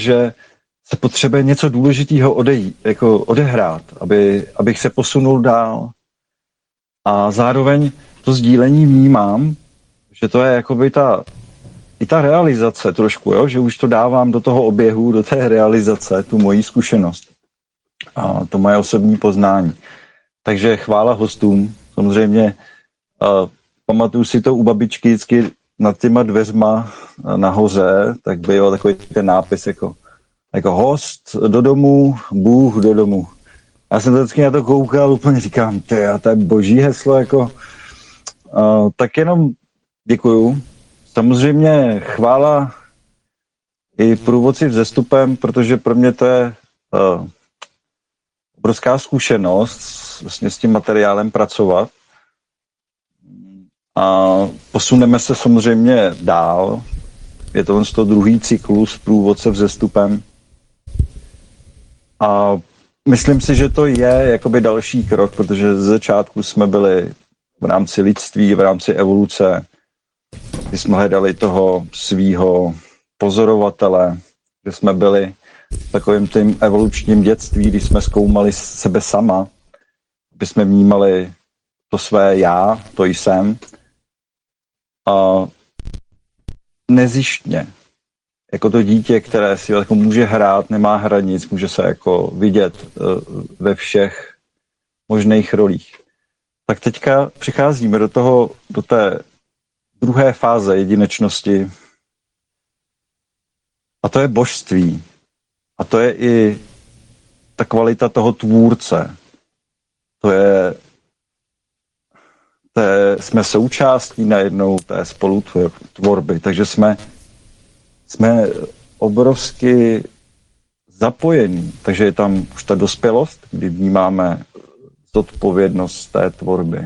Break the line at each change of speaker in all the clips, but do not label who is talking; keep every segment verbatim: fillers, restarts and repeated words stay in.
že se potřebuje něco důležitého odejít, jako odehrát, aby, abych se posunul dál. A zároveň to sdílení vnímám, že to je jakoby ta, i ta realizace trošku, jo? Že už to dávám do toho oběhu, do té realizace, tu moji zkušenost a to moje osobní poznání. Takže chvála hostům, samozřejmě uh, pamatuju si to u babičky vždycky nad těma dveřma nahoře, tak byl takový ten nápis jako, jako host do domu, Bůh do domu. Já jsem vždycky na to koukal, úplně říkám, ty, to je boží heslo, jako, uh, tak jenom děkuju. Samozřejmě chvála i průvodci vzestupem, protože pro mě to je uh, obrovská zkušenost vlastně s tím materiálem pracovat. A posuneme se samozřejmě dál. Je to to druhý cyklus průvodce vzestupem. A myslím si, že to je jakoby další krok, protože ze začátku jsme byli v rámci lidství, v rámci evoluce, kdy jsme hledali toho svýho pozorovatele, kde jsme byli v takovém tím evolučním dětství, kdy jsme zkoumali sebe sama, aby jsme vnímali to své já, to jsem. A nezištně, jako to dítě, které si jako může hrát, nemá hranic, může se jako vidět ve všech možných rolích. Tak teďka přicházíme do toho, do té druhé fáze jedinečnosti a to je božství. A to je i ta kvalita toho tvůrce. To je, to je jsme součástí najednou té spolutvorby, takže jsme, jsme obrovsky zapojení. Takže je tam už ta dospělost, kdy vnímáme zodpovědnost té tvorby.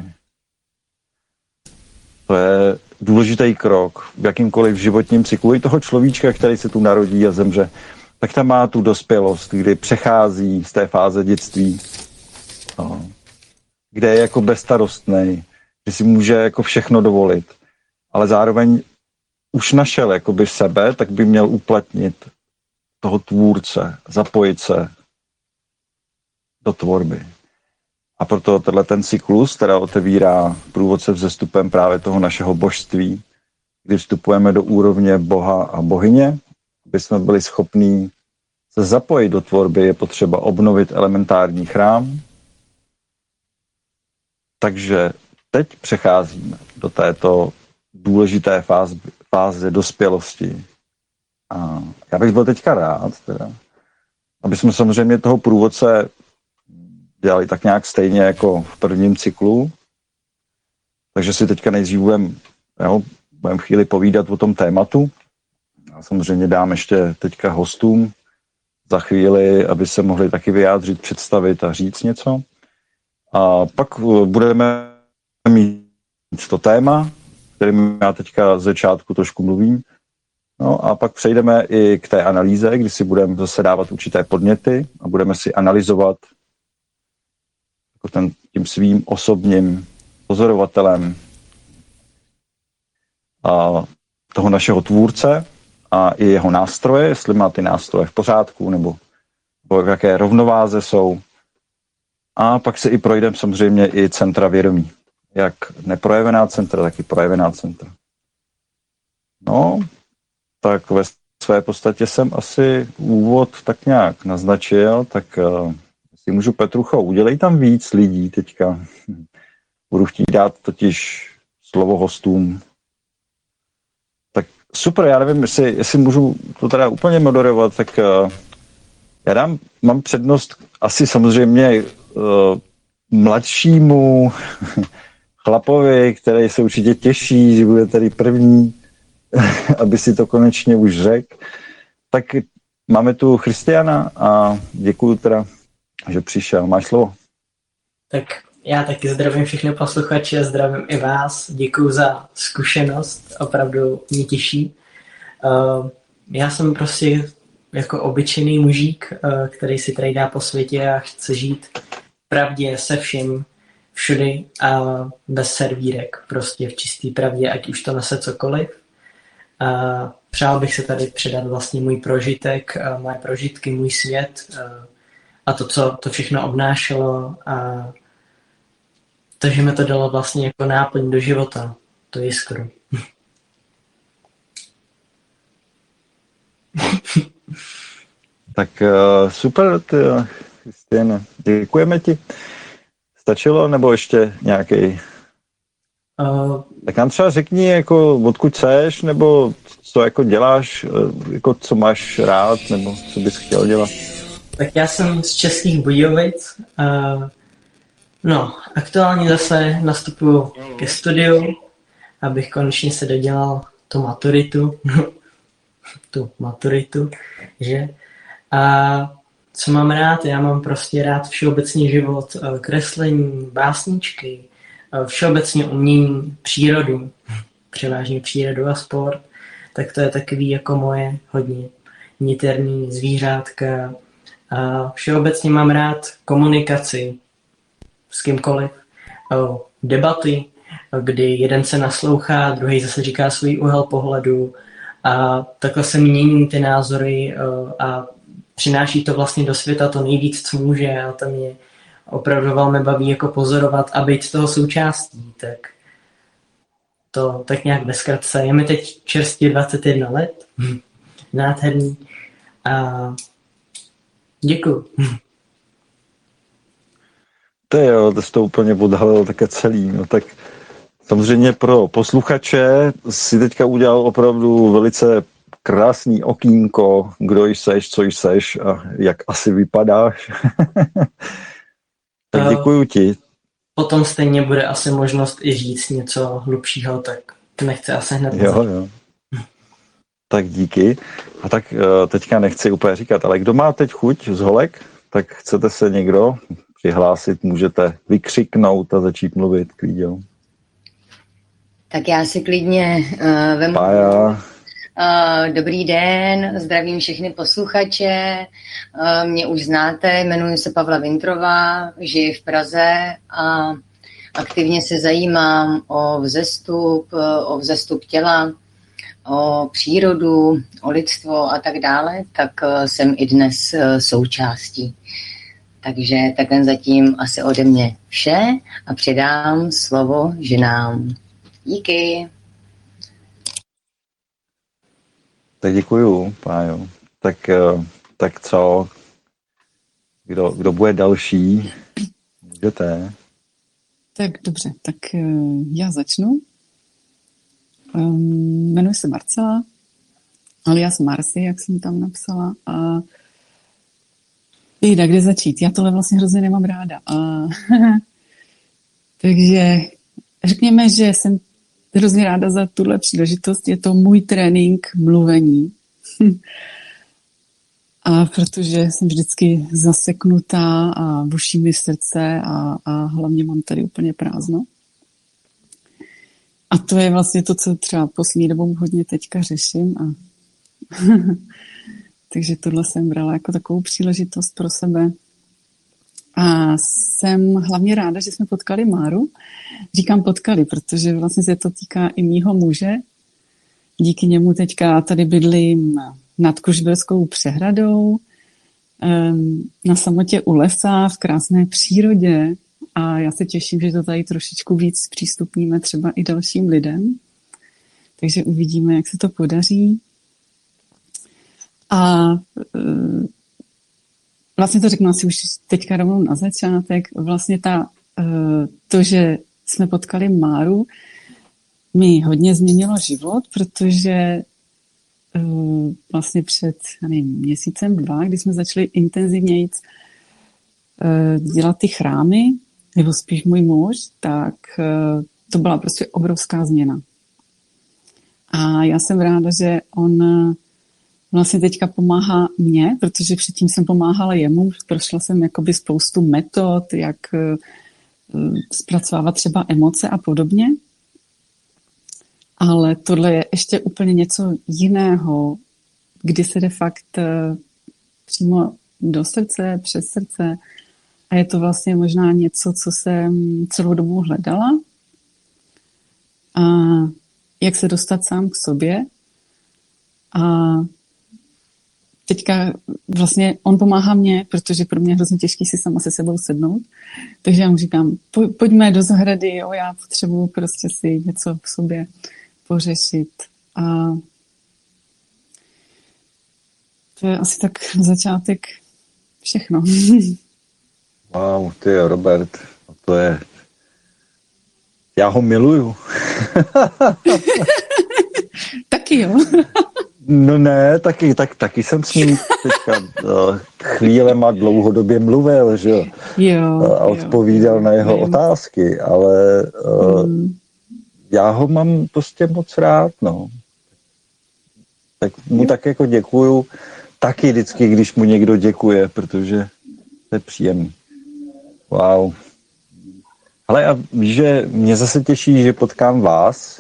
To je důležitý krok v jakýmkoliv životním cyklu i toho človíčka, který se tu narodí a zemře, tak tam má tu dospělost, kdy přechází z té fáze dětství, no, kde je jako bezstarostnej, že si může jako všechno dovolit, ale zároveň už našel jakoby sebe, tak by měl uplatnit toho tvůrce, zapojit se do tvorby. A proto tenhle ten cyklus, která otevírá průvodce vzestupem právě toho našeho božství, kdy vstupujeme do úrovně Boha a bohyně, aby jsme byli schopní se zapojit do tvorby, je potřeba obnovit elementární chrám. Takže teď přecházíme do této důležité fáze, fáze dospělosti. A já bych byl teďka rád, teda, aby jsme samozřejmě toho průvodce dělali tak nějak stejně jako v prvním cyklu. Takže si teďka nejdřív budeme budem chvíli povídat o tom tématu. A samozřejmě dám ještě teďka hostům za chvíli, aby se mohli taky vyjádřit, představit a říct něco. A pak budeme mít to téma, kterým já teďka z začátku trošku mluvím. No a pak přejdeme i k té analýze, kdy si budeme zase dávat určité podněty a budeme si analyzovat jako ten, tím svým osobním pozorovatelem a toho našeho tvůrce a i jeho nástroje, jestli má ty nástroje v pořádku nebo, nebo v jaké rovnováze jsou. A pak se i projdeme samozřejmě i centra vědomí. Jak neprojevená centra, tak i projevená centra. No, tak ve své podstatě jsem asi úvod tak nějak naznačil, tak uh, si můžu, Petrucho, udělej tam víc lidí teďka. Budu chtít dát totiž slovo hostům. Tak super, já nevím, jestli, jestli můžu to teda úplně moderovat, tak uh, já dám, mám přednost asi samozřejmě uh, mladšímu chlapovi, který se určitě těší, že bude tady první, aby si to konečně už řekl. Tak máme tu Christiana a děkuju teda, že přišel. Máš slovo?
Tak já taky zdravím všechny posluchače, zdravím i vás. Děkuju za zkušenost, opravdu mě těší. Uh, já jsem prostě jako obyčejný mužík, uh, který si tady dá po světě a chce žít pravdě se vším, všudy a bez servírek, prostě v čistý pravdě, ať už to nese cokoliv. A přál bych se tady předat vlastně můj prožitek, moje prožitky, můj svět a to, co to všechno obnášelo a to, že mi to dalo vlastně jako náplň do života, to jiskru.
Tak uh, super, ty, Kristýne. Děkujeme ti. Stačilo, nebo ještě nějaký?
Uh,
tak nám třeba řekni, jako, odkud seš, nebo co jako děláš, jako, co máš rád, nebo co bys chtěl dělat.
Tak já jsem z Českých Budějovic. Uh, no, aktuálně zase nastupuju ke studiu, abych konečně se dodělal tu maturitu. tu maturitu, že? A co mám rád? Já mám prostě rád všeobecně život, kreslení, básničky, všeobecně umění, přírodu, převážně přírodu a sport, tak to je takový jako moje hodně niterný zvířátka. A všeobecně mám rád komunikaci s kýmkoliv, debaty, kdy jeden se naslouchá, druhý zase říká svůj úhel pohledu a takhle se mění ty názory a přináší to vlastně do světa to nejvíc, co může a to mě opravdu velmi baví jako pozorovat a být z toho součástí, tak to tak nějak ve zkratce. Je mi teď čerstvě dvacet jedna let, nádherný a děkuju.
To jo, to jsi to úplně odhalil také celý, no tak samozřejmě pro posluchače si teďka udělal opravdu velice krásný okýnko, kdo jseš, co jseš a jak asi vypadáš. Tak děkuju ti.
Potom stejně bude asi možnost i říct něco hlubšího, tak nechci asi hned.
Jo, jo. Tak díky. A tak teďka nechci úplně říkat, ale kdo má teď chuť z holek, tak chcete se někdo přihlásit, můžete vykřiknout a začít mluvit klidně.
Tak já si klidně uh, vemu.
Pája.
Uh, dobrý den, zdravím všechny posluchače. Uh, mě už znáte, jmenuji se Pavla Vintrová, žiji v Praze a aktivně se zajímám o vzestup, o vzestup těla, o přírodu, o lidstvo a tak dále, tak uh, jsem i dnes uh, součástí. Takže takhle zatím asi ode mě vše a předám slovo ženám. Díky.
Tak děkuju, Pájo. Tak, tak co? Kdo, kdo bude další? Můžete.
Tak dobře, tak já začnu. Um, jmenuji se Marcela, alias Marci, jak jsem tam napsala. A jde, kde začít? Já tohle vlastně hrozně nemám ráda. A takže řekněme, že jsem hrozně ráda za tuhle příležitost. Je to můj trénink mluvení. A protože jsem vždycky zaseknutá a buší mi srdce a, a hlavně mám tady úplně prázdno. A to je vlastně to, co třeba poslední dobou hodně teďka řeším. A takže tohle jsem brala jako takovou příležitost pro sebe. A jsem hlavně ráda, že jsme potkali Máru. Říkám potkali, protože vlastně se to týká i mýho muže. Díky němu teďka tady bydlím nad Kužberskou přehradou, na samotě u lesa, v krásné přírodě. A já se těším, že to tady trošičku víc přístupníme třeba i dalším lidem. Takže uvidíme, jak se to podaří. A vlastně to řeknu asi už teďka rovnou na začátek. Vlastně ta, to, že jsme potkali Máru, mi hodně změnilo život, protože vlastně před nevím, měsícem, dva, kdy jsme začali intenzivněji dělat ty chrámy, nebo spíš můj muž, tak to byla prostě obrovská změna. A já jsem ráda, že on vlastně teďka pomáhá mně, protože předtím jsem pomáhala jemu, prošla jsem jakoby spoustu metod, jak zpracovávat třeba emoce a podobně. Ale tohle je ještě úplně něco jiného, kdy se jde fakt přímo do srdce, přes srdce a je to vlastně možná něco, co jsem celou dobu hledala. A jak se dostat sám k sobě A teďka vlastně on pomáhá mně, protože pro mě je hrozně těžký si sama se sebou sednout. Takže já mu říkám, pojďme do zahrady, jo, já potřebuju prostě si něco v sobě pořešit. A to je asi tak na začátek všechno.
Wow, ty jo, Robert, to je... Já ho miluju.
Taky jo.
No ne, taky, tak, taky jsem s ním teďka uh, chvílema dlouhodobě mluvil, že jo,
jo
a odpovídal
jo,
na jeho
vím.
otázky, ale uh,
mm. já
ho mám prostě moc rád, no. Tak mu jo. tak jako děkuju, taky vždycky, když mu někdo děkuje, protože to je příjemný. Wow. Ale a víš, že mě zase těší, že potkám vás.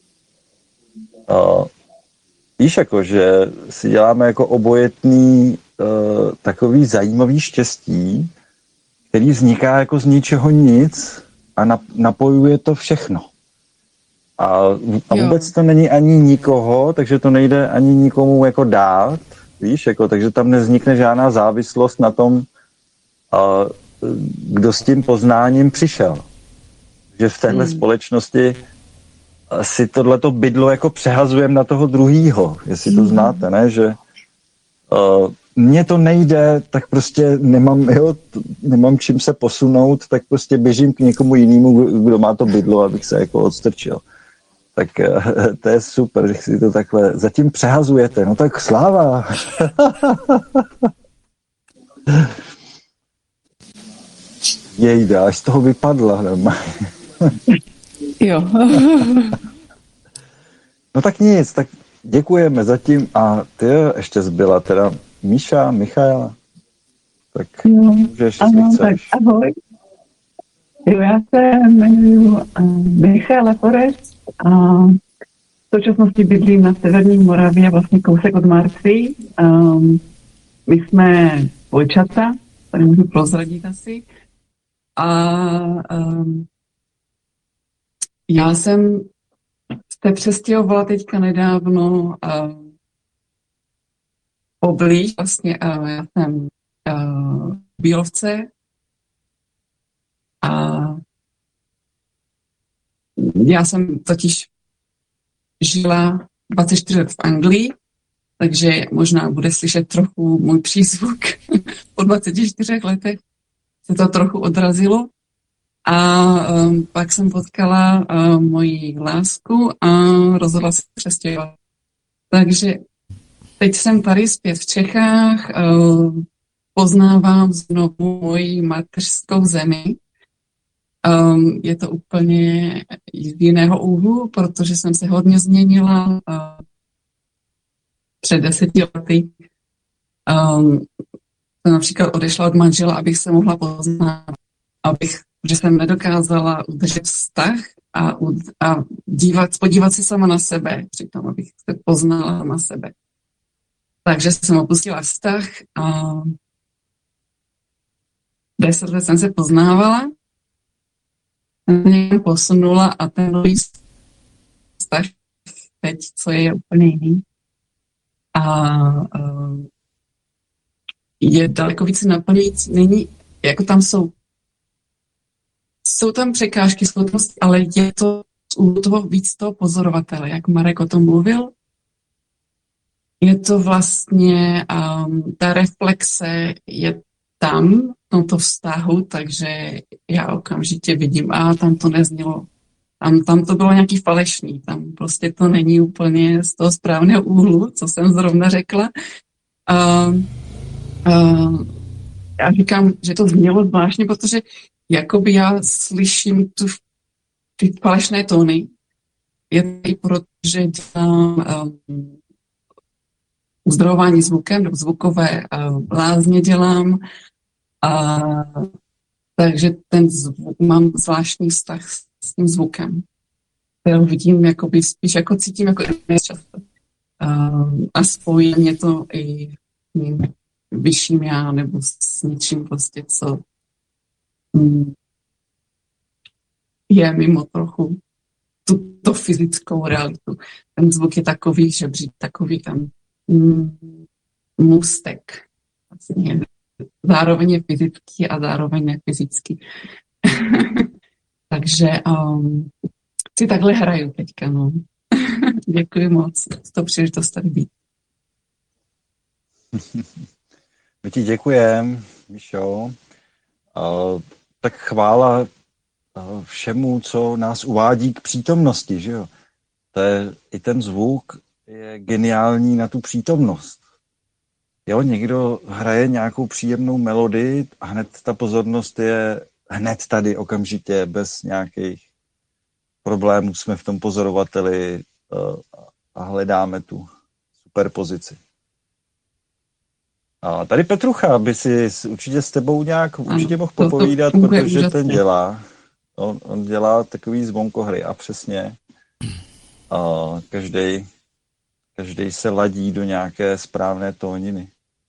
Uh, víš, jako, že si děláme jako obojetný uh, takový zajímavý štěstí, který vzniká jako z ničeho nic a nap, napojuje to všechno. A, a vůbec to není ani nikoho, takže to nejde ani nikomu jako dát, víš, jako, takže tam nevznikne žádná závislost na tom, uh, kdo s tím poznáním přišel. Že v téhle hmm. společnosti si tohleto bydlo jako přehazujeme na toho druhýho, jestli to znáte, ne, že uh, mně to nejde, tak prostě nemám, jo, nemám čím se posunout, tak prostě běžím k někomu jinému, kdo má to bydlo, abych se jako odstrčil. Tak uh, to je super, že si to takhle zatím přehazujete, no tak sláva. Jejda, až z toho vypadla normálně.
Jo.
No tak nic, tak děkujeme zatím a ty ještě zbyla teda Míša, Michaela. Tak
jo,
můžeš,
ano,
jestli
tak
chceš.
ahoj. Jo, já se jmenuji uh, Michaela Forest a v současnosti bydlím na severní Moravě, vlastně kousek od Marci. Um, my jsme dvojčata, to nemůžu prozradit asi. A um, já jsem se přestěhovala teďka nedávno uh, poblíž, vlastně uh, já jsem uh, v Bílovce a já jsem totiž žila dvacet čtyři let v Anglii, takže možná bude slyšet trochu můj přízvuk. Po dvaceti čtyřech letech se to trochu odrazilo. A um, pak jsem potkala uh, moji lásku a rozhodla se přestěhovat. Takže teď jsem tady zpět v Čechách, uh, poznávám znovu moji mateřskou zemi. Um, je to úplně z jiného úhlu, protože jsem se hodně změnila uh, před deseti lety. Um, například odešla od manžela, abych se mohla poznat, abych že jsem nedokázala udržet vztah a, a dívat, podívat se sama na sebe, přitom, abych se poznala na sebe. Takže jsem opustila vztah a deset let jsem se poznávala, jsem posunula a ten nový vztah teď, co je úplně jiný. A uh, je daleko více naplňující, není, jako tam jsou Jsou tam překážky, schopnosti, ale je to u toho víc toho pozorovatele, jak Marek o tom mluvil. Je to vlastně, um, ta reflexe je tam, v tomto vztahu, takže já okamžitě vidím, a tam to neznělo, tam, tam to bylo nějaký falešný, tam prostě to není úplně z toho správného úhlu, co jsem zrovna řekla. Um, um, já říkám, že to znělo zvláštně, protože jakoby já slyším tu, ty falešné tóny. Je to protože dělám um, uzdravování zvukem, nebo zvukové um, lázně dělám. A, takže ten zvuk, mám zvláštní vztah s, s tím zvukem. Já vidím, jakoby spíš jako cítím jako často. Um, a spojí mě to i hm, vyšším já, nebo s něčím prostě, co je mimo trochu tuto fyzickou realitu. Ten zvuk je takový, že bří takový tam mm, můstek. Vlastně. Zároveň je fyzický a zároveň je fyzický. Takže um, si takhle hraju teďka, no. Děkuji moc za to příležitost tady být.
My ti děkujem, Míšo. Uh, tak chvála uh, všemu, co nás uvádí k přítomnosti, že jo. To je, i ten zvuk je geniální na tu přítomnost. Jo, někdo hraje nějakou příjemnou melodii a hned ta pozornost je hned tady okamžitě, bez nějakých problémů jsme v tom pozorovateli uh, a hledáme tu superpozici. A tady Petrucha by si určitě s tebou nějak ano, určitě mohl to, popovídat, to protože úžasně. Ten dělá. On, on dělá takový zvonkohry a přesně a každej, každej se ladí do nějaké správné tóniny.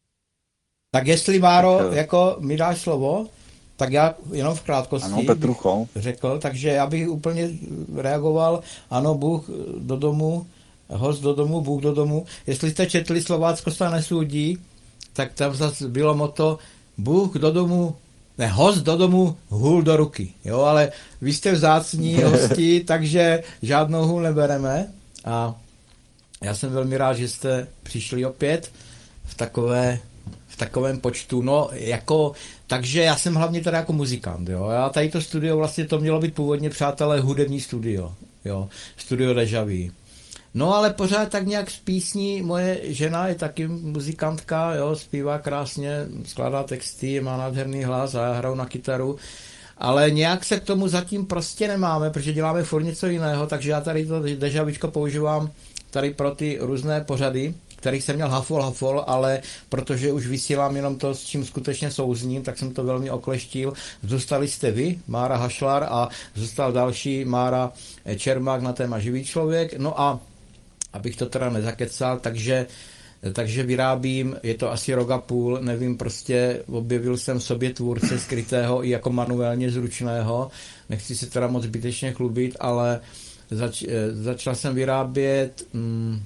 Tak jestli, Máro, tak, jako mi dáš slovo, tak já jenom v krátkosti
ano, Petrucho.
řekl, takže já bych úplně reagoval, ano, Bůh do domu, host do domu, Bůh do domu. Jestli jste četli Slovácko se nesudí, tak tam zase bylo motto Bůh do domu, ne, host do domu, hůl do ruky. Jo, ale vy jste vzácní hosti, takže žádnou hůl nebereme. A já jsem velmi rád, že jste přišli opět v takové, v takovém počtu. No, jako, takže já jsem hlavně tady jako muzikant, jo. Já tady to studio, vlastně to mělo být původně, přátelé, hudební studio, jo. Studio Deja Vu. No ale pořád tak nějak z písní, moje žena je taky muzikantka, jo, zpívá krásně, skládá texty, má nádherný hlas a já hraju na kytaru, ale nějak se k tomu zatím prostě nemáme, protože děláme furt něco jiného, takže já tady to Deja Vučko používám tady pro ty různé pořady, kterých jsem měl hafol, hafol, ale protože už vysílám jenom to, s čím skutečně souzním, tak jsem to velmi okleštil. Zůstali jste vy, Mára Hašlar, a zůstal další Mára Čermák na téma Živý člověk. No a abych to teda nezakecal, takže, takže vyrábím, je to asi rok a půl, nevím, prostě objevil jsem v sobě tvůrce skrytého i jako manuálně zručného, nechci se teda moc zbytečně chlubit, ale zač, začal jsem vyrábět mm,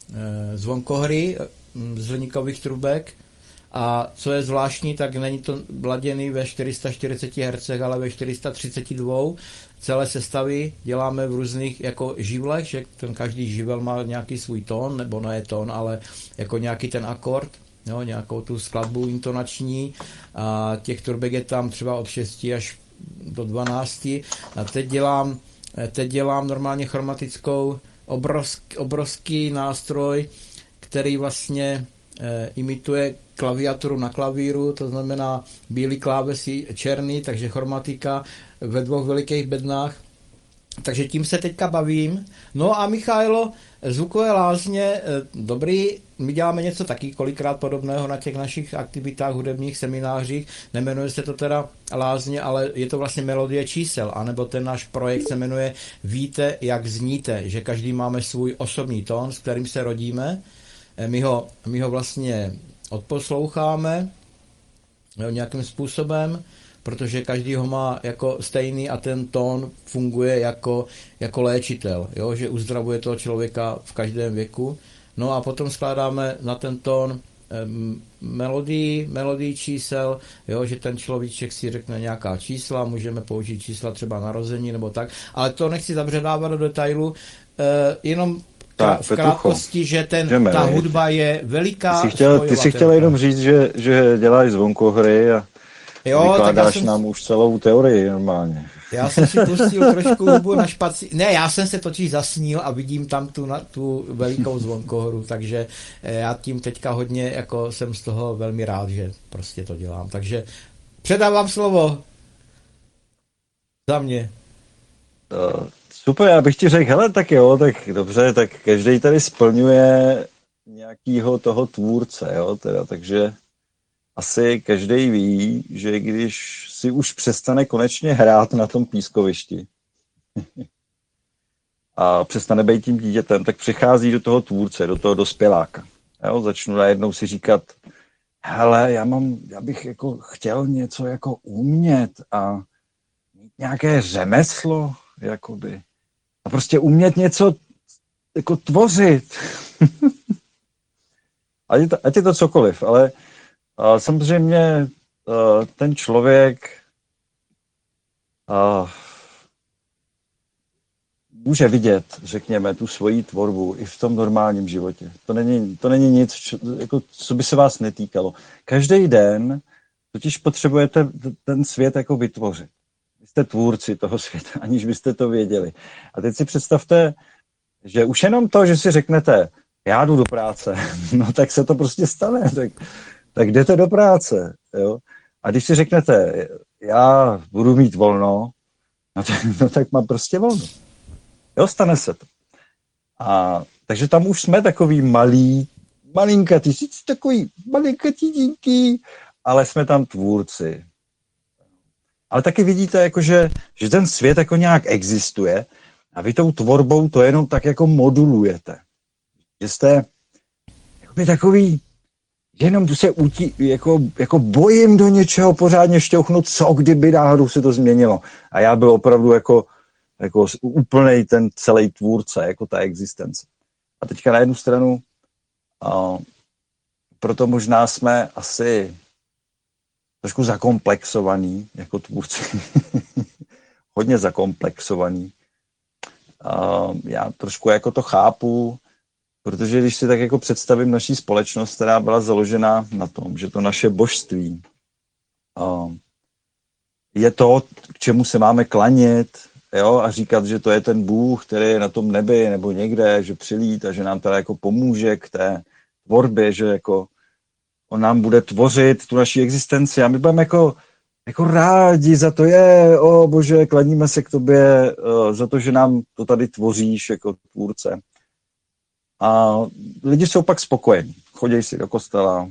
zvonkohry z hliníkových trubek a co je zvláštní, tak není to laděný ve čtyři sta čtyřicet hertzů, ale ve čtyři sta třicet dva. Celé sestavy děláme v různých jako živlech, že ten každý živel má nějaký svůj tón, nebo ne tón, ale jako nějaký ten akord, jo, nějakou tu skladbu intonační. A těch turbek je tam třeba od šesti až do dvanácti. A teď dělám, teď dělám normálně chromatickou obrovský, obrovský nástroj, který vlastně e, imituje klaviaturu na klavíru, to znamená bílý klávesy, černý, takže chromatika ve dvou velikých bednách. Takže tím se teďka bavím. No a Michailo, zvukové lázně, dobrý, my děláme něco taky kolikrát podobného na těch našich aktivitách, hudebních seminářích. Nemenuje se to teda lázně, ale je to vlastně melodie čísel, anebo ten náš projekt se jmenuje Víte, jak zníte, že každý máme svůj osobní tón, s kterým se rodíme. My ho, my ho vlastně odposloucháme, jo, nějakým způsobem, protože každý ho má jako stejný a ten tón funguje jako, jako léčitel, jo, že uzdravuje toho člověka v každém věku. No a potom skládáme na ten tón um, melodii, melodii čísel, jo, že ten človíček si řekne nějaká čísla, můžeme použít čísla třeba narození nebo tak, ale to nechci zabředávat do detailu, uh, jenom
tak,
v krátkosti, že ten,
jdeme,
ta hudba je veliká.
Ty jsi chtěl, ty jsi chtěl jenom říct, že, že děláš zvonkohry a jo, vykládáš jsem, nám už celou teorii normálně.
Já jsem si pustil trošku hudbu na špací. Ne, já jsem se totiž zasnil a vidím tam tu, na, tu velikou zvonkohru, takže já tím teďka hodně, jako jsem z toho velmi rád, že prostě to dělám. Takže předávám slovo za mě.
Uh, super, já bych ti řekl, hele, tak jo, tak dobře, tak každý tady splňuje nějakýho toho tvůrce, jo, teda, takže asi každý ví, že když si už přestane konečně hrát na tom pískovišti a přestane být tím dítětem, tak přichází do toho tvůrce, do toho dospěláka. Jo, začnu najednou si říkat, hele, já, mám, já bych jako chtěl něco jako umět a mít nějaké řemeslo, jakoby. A prostě umět něco jako tvořit. ať je to, ať je to cokoliv, ale uh, samozřejmě uh, ten člověk uh, může vidět, řekněme, tu svoji tvorbu i v tom normálním životě. To není, to není nic, čo, jako, co by se vás netýkalo. Každý den totiž potřebujete ten svět jako vytvořit. Vy jste tvůrci toho světa, aniž byste to věděli. A teď si představte, že už jenom to, že si řeknete, já jdu do práce, no tak se to prostě stane. Tak, tak jdete do práce. Jo? A když si řeknete, já budu mít volno, no tak, no tak mám prostě volno. Jo, stane se to. A, takže tam už jsme takový malý, malinkatý, sice takový malinkatý díky, ale jsme tam tvůrci. Ale taky vidíte, jakože, že ten svět jako nějak existuje a vy tou tvorbou to jenom tak jako modulujete. Že jste jakoby takový, jenom tu se utí, jako, jako bojím do něčeho pořádně šťouchnout, co kdyby náhodou se to změnilo. A já byl opravdu jako, jako úplnej ten celý tvůrce, jako ta existence. A teďka na jednu stranu, a proto možná jsme asi trošku zakomplexovaný jako tvůrci. Hodně zakomplexovaný. A já trošku jako to chápu, protože když si tak jako představím naší společnost, která byla založena na tom, že to naše božství je to, k čemu se máme klanět, jo, a říkat, že to je ten Bůh, který je na tom nebi nebo někde, že přilít a že nám teda jako pomůže k té tvorbě, že jako on nám bude tvořit tu naši existenci a my budeme jako, jako rádi za to, je, o bože, klaníme se k tobě uh, za to, že nám to tady tvoříš jako tvůrce. A lidi jsou pak spokojení. Chodí si do kostela,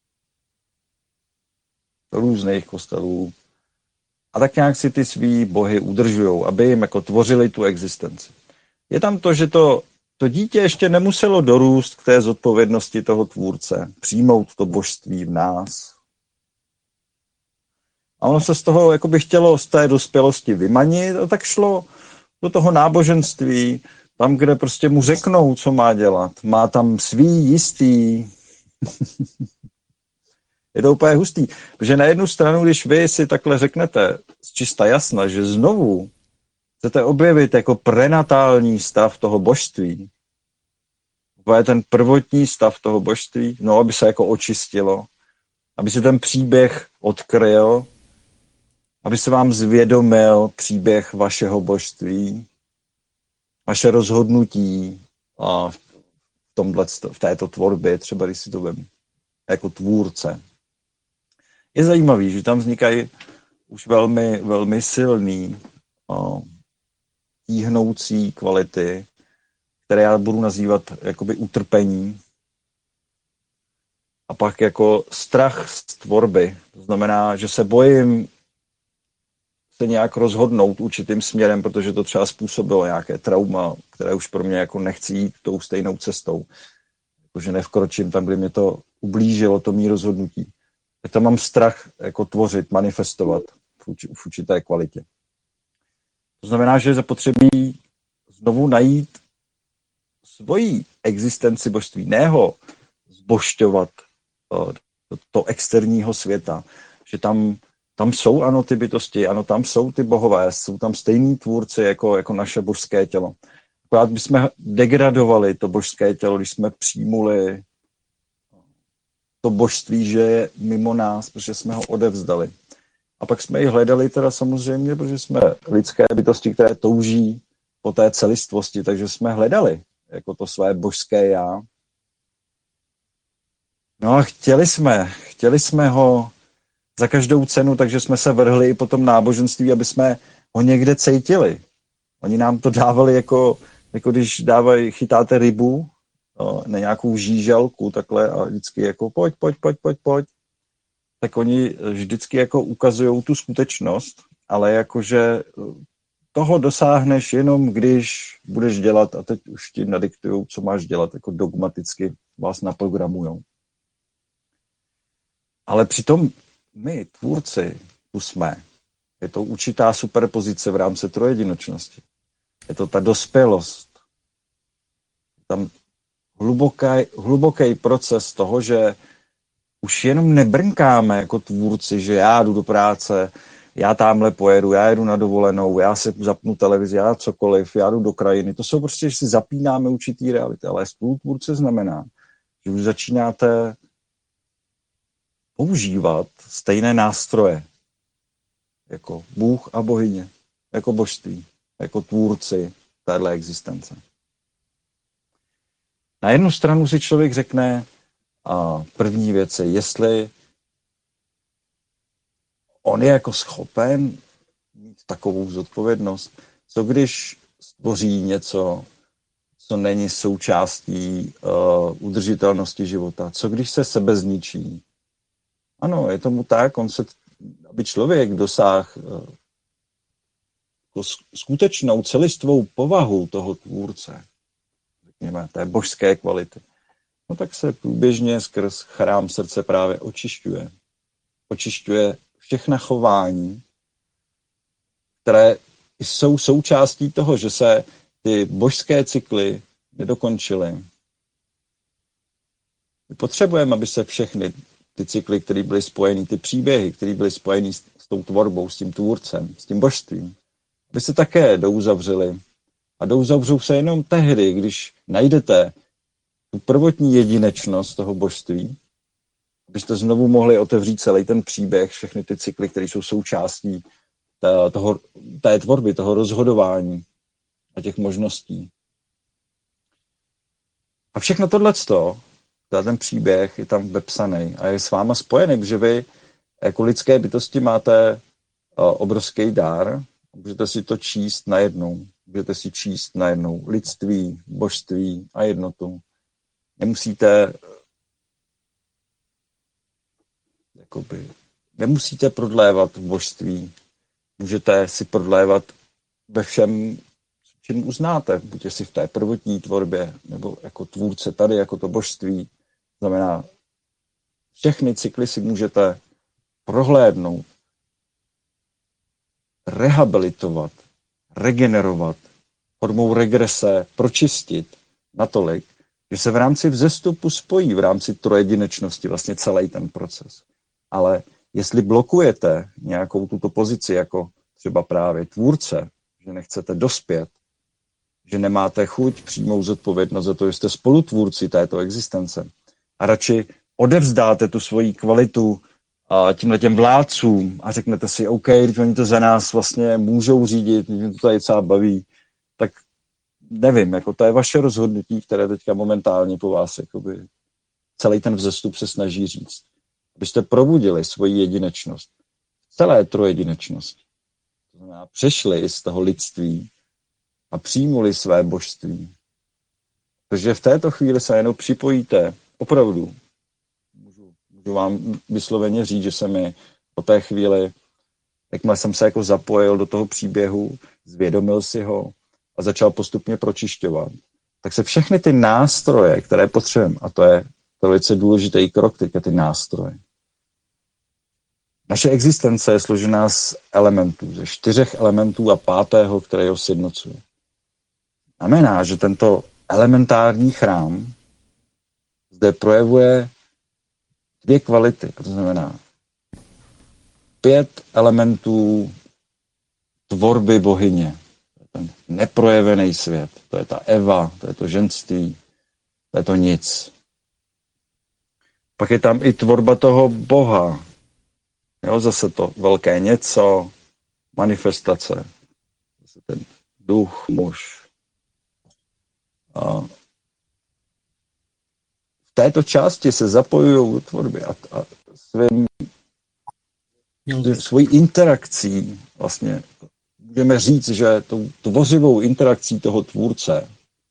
do různých kostelů a tak nějak si ty svý bohy udržujou, aby jim jako tvořili tu existenci. Je tam to, že to To dítě ještě nemuselo dorůst k té zodpovědnosti toho tvůrce, přijmout to božství v nás. A ono se z toho jakoby chtělo z té dospělosti vymanit a tak šlo do toho náboženství, tam, kde prostě mu řeknou, co má dělat. Má tam svý jistý. Je to úplně hustý, protože na jednu stranu, když vy si takhle řeknete z čista jasna, že znovu chcete objevit jako prenatální stav toho božství, to je ten prvotní stav toho božství, no, aby se jako očistilo, aby se ten příběh odkryl, aby se vám zvědomil příběh vašeho božství, vaše rozhodnutí a v, tomhle, v této tvorbě, třeba když si to vem jako tvůrce. Je zajímavý, že tam vznikají už velmi, velmi silný o, tíhnoucí kvality, které já budu nazývat jakoby utrpení. A pak jako strach z tvorby. To znamená, že se bojím se nějak rozhodnout určitým směrem, protože to třeba způsobilo nějaké trauma, které už pro mě jako nechci jít tou stejnou cestou. Protože nevkročím tam, kde mě to ublížilo, to mý rozhodnutí. Tak tam mám strach jako tvořit, manifestovat v, uč- v určité kvalitě. To znamená, že je zapotřebí znovu najít svoji existenci božství, ne ho zbožťovat uh, to, to externího světa, že tam, tam jsou ano ty bytosti, ano tam jsou ty bohové, jsou tam stejní tvůrci jako, jako naše božské tělo. Akorát bychom degradovali to božské tělo, když jsme přijmuli to božství, že je mimo nás, protože jsme ho odevzdali. A pak jsme ji hledali teda samozřejmě, protože jsme lidské bytosti, které touží po té celistvosti, takže jsme hledali jako to své božské já. No a chtěli jsme, chtěli jsme ho za každou cenu, takže jsme se vrhli i po tom náboženství, aby jsme ho někde cítili. Oni nám to dávali jako, jako když dávají, chytáte rybu no, na nějakou žížalku takhle a vždycky jako pojď, pojď, pojď, pojď, pojď. Tak oni vždycky jako ukazují tu skutečnost, ale jakože toho dosáhneš jenom, když budeš dělat, a teď už ti nadiktujou, co máš dělat, jako dogmaticky vás naprogramujou. Ale přitom my, tvůrci, tu jsme. Je to určitá superpozice v rámci trojjedinočnosti. Je to ta dospělost. Tam hluboký, hluboký proces toho, že už jenom nebrnkáme jako tvůrci, že já jdu do práce, já tamhle pojedu, já jedu na dovolenou, já si zapnu televizi, já cokoliv, já jdu do krajiny. To jsou prostě, že si zapínáme určitý reality, ale spolutvůrce znamená, že už začínáte používat stejné nástroje, jako Bůh a bohyně, jako božství, jako tvůrci téhle existence. Na jednu stranu si člověk řekne, a první věc je, jestli on je jako schopen mít takovou zodpovědnost, co když stvoří něco, co není součástí uh, udržitelnosti života, co když se sebe zničí. Ano, je tomu tak, on se, aby člověk dosáhl uh, skutečnou celistvou povahu toho tvůrce, řekněme, té božské kvality, no tak se průběžně skrz chrám srdce právě očišťuje. Očišťuje všechna chování, které jsou součástí toho, že se ty božské cykly nedokončily. My potřebujeme, aby se všechny ty cykly, které byly spojeny, ty příběhy, které byly spojeny s, s tou tvorbou, s tím tvůrcem, s tím božstvím, aby se také douzavřely. A douzavřou se jenom tehdy, když najdete tu prvotní jedinečnost toho božství, abyste znovu mohli otevřít celý ten příběh, všechny ty cykly, které jsou součástí té, toho, té tvorby, toho rozhodování a těch možností. A všechno tohleto, ten příběh je tam vepsaný a je s váma spojený, protože vy jako lidské bytosti máte obrovský dar, můžete si to číst najednou, můžete si číst najednou lidství, božství a jednotu. Nemusíte jakoby, nemusíte prodlévat v božství. Můžete si prodlévat ve všem, čím uznáte. Buďte si v té prvotní tvorbě, nebo jako tvůrce tady, jako to božství. Znamená, všechny cykly si můžete prohlédnout, rehabilitovat, regenerovat, formou regrese pročistit natolik, že se v rámci vzestupu spojí, v rámci trojedinečnosti vlastně celý ten proces. Ale jestli blokujete nějakou tuto pozici jako třeba právě tvůrce, že nechcete dospět, že nemáte chuť přijmout zodpovědnost za to, že jste spolutvůrci této existence a radši odevzdáte tu svoji kvalitu tímhletěm vládcům a řeknete si, OK, když oni to za nás vlastně můžou řídit, mě to tady docela baví, tak nevím, jako to je vaše rozhodnutí, které teďka momentálně po vás jakoby celý ten vzestup se snaží říct. Abyste probudili svoji jedinečnost, celé trojedinečnost. To znamená, přešli z toho lidství a přijmuli své božství. Protože v této chvíli se jenom připojíte, opravdu, můžu, můžu vám vysloveně říct, že se mi po té chvíli, jakmile jsem se jako zapojil do toho příběhu, zvědomil si ho a začal postupně pročišťovat, tak se všechny ty nástroje, které potřebujeme, a to je to velice důležitý krok, teďka ty nástroje. Naše existence je složená z elementů, ze čtyřech elementů a pátého, který ho sjednocuje. Znamená, že tento elementární chrám zde projevuje dvě kvality. To znamená pět elementů tvorby bohyně. To je ten neprojevený svět. To je ta Eva, to je to ženství, to je to nic. Pak je tam i tvorba toho Boha. Jo, zase to velké něco, manifestace. Zase ten duch, muž. A v této části se zapojují do tvorby a, a svým, svojí interakcí vlastně můžeme říct, že tou tvořivou interakcí toho tvůrce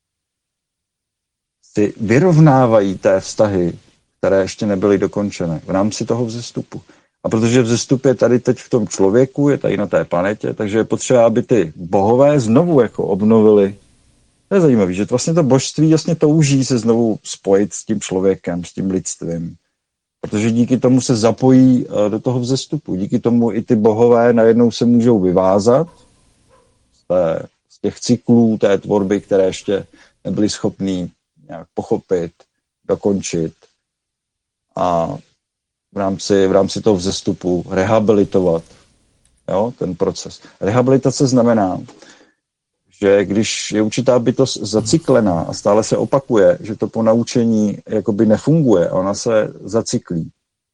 si vyrovnávají té vztahy, které ještě nebyly dokončené v rámci toho vzestupu. A protože vzestup je tady teď v tom člověku, je tady na té planetě, takže je potřeba, aby ty bohové znovu jako obnovili. To je zajímavé, že vlastně to božství jasně touží se znovu spojit s tím člověkem, s tím lidstvím. Protože díky tomu se zapojí do toho vzestupu. Díky tomu i ty bohové najednou se můžou vyvázat z, té, z těch cyklů té tvorby, které ještě nebyly schopný nějak pochopit, dokončit a v rámci, v rámci toho vzestupu rehabilitovat, jo, ten proces. Rehabilitace znamená, že když je určitá bytost zacyklená a stále se opakuje, že to po naučení jakoby nefunguje, ona se zacyklí.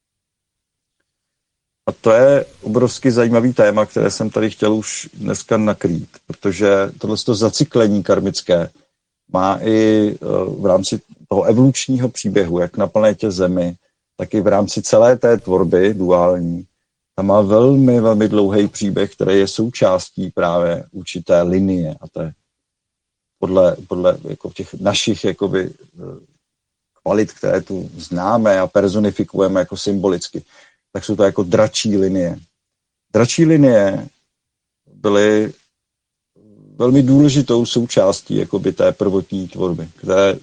A to je obrovsky zajímavý téma, které jsem tady chtěl už dneska nakrýt, protože tohle zacyklení karmické má i v rámci toho evolučního příběhu, jak na planetě Zemi, tak i v rámci celé té tvorby duální. Tam má velmi, velmi dlouhý příběh, který je součástí právě určité linie a to je podle, podle jako těch našich jakoby, kvalit, které tu známe a personifikujeme jako symbolicky, tak jsou to jako dračí linie. Dračí linie byly velmi důležitou součástí jakoby, té prvotní tvorby, které